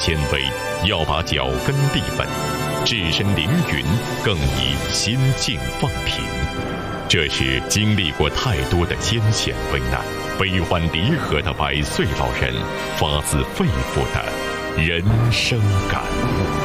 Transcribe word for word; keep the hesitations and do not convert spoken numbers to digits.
谦卑，要把脚跟立稳；置身凌云，更宜心境放平。这是经历过太多的艰险危难、悲欢离合的百岁老人发自肺腑的人生感悟。